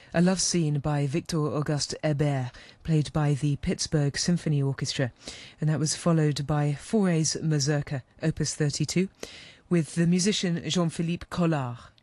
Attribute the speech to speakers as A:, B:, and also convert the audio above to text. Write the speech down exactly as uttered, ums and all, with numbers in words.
A: a love scene by Victor Auguste Hebert, played by the Pittsburgh Symphony Orchestra, and that was followed by Fauré's Mazurka, opus thirty-two, with the musician Jean-Philippe Collard.